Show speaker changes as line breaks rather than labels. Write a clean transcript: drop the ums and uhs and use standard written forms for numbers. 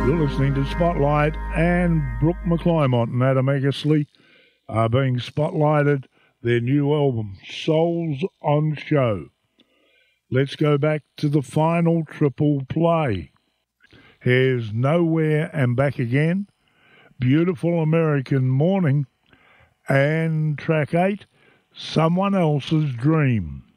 You're listening to Spotlight, and Brooke McClymont and Adam Eggersley are being spotlighted, their new album, Souls on Show. Let's go back to the final triple play. Here's Nowhere and Back Again, Beautiful American Morning, and track 8, Someone Else's Dream.